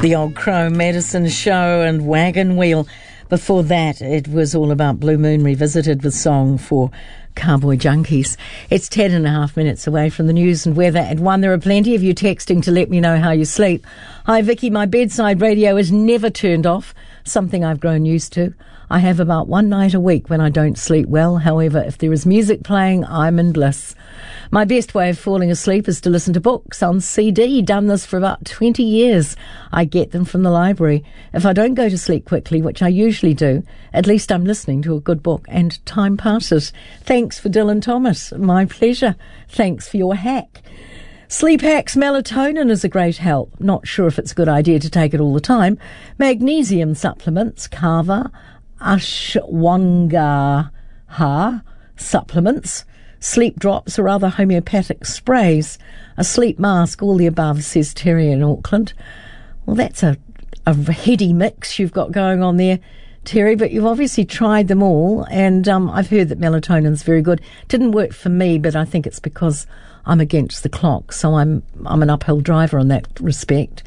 The Old Crow Medicine Show and Wagon Wheel. Before that, it was all about Blue Moon Revisited with song for Cowboy Junkies. It's 10.5 minutes away from the news and weather at 1. There are plenty of you texting to let me know how you sleep. Hi Vicky, my bedside radio is never turned off, something I've grown used to. I have about one night a week when I don't sleep well. However, if there is music playing, I'm in bliss. My best way of falling asleep is to listen to books on CD. Done this for about 20 years. I get them from the library. If I don't go to sleep quickly, which I usually do, at least I'm listening to a good book and time passes. Thanks for Dylan Thomas. My pleasure. Thanks for your hack. Sleep hacks, melatonin is a great help. Not sure if it's a good idea to take it all the time. Magnesium supplements, Kava, Ashwagandha supplements, sleep drops or other homeopathic sprays, a sleep mask, all the above, says Terry in Auckland. Well, that's a heady mix you've got going on there, Terry, but you've obviously tried them all, and I've heard that melatonin's very good. Didn't work for me, but I think it's because I'm against the clock, so I'm an uphill driver in that respect.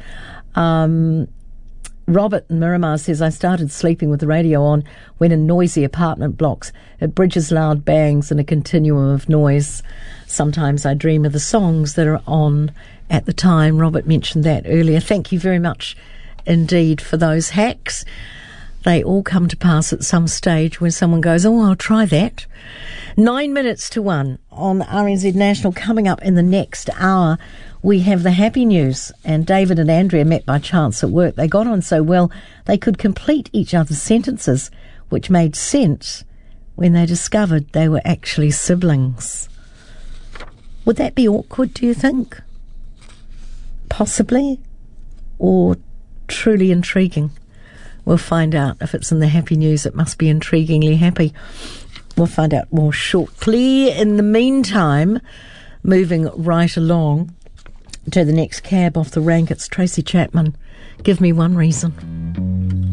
Robert in Miramar says, I started sleeping with the radio on when in noisy apartment blocks. It bridges loud bangs and a continuum of noise. Sometimes I dream of the songs that are on at the time. Robert mentioned that earlier. Thank you very much indeed for those hacks. They all come to pass at some stage when someone goes, oh, I'll try that. 9 minutes to 1 on RNZ National. Coming up in the next hour, we have the happy news, and David and Andrea met by chance at work. They got on so well they could complete each other's sentences, which made sense when they discovered they were actually siblings. Would that be awkward, do you think? Possibly, or truly intriguing? We'll find out. If it's in the happy news, it must be intriguingly happy. We'll find out more shortly. In the meantime, moving right along to the next cab off the rank, it's Tracy Chapman. Give me one reason.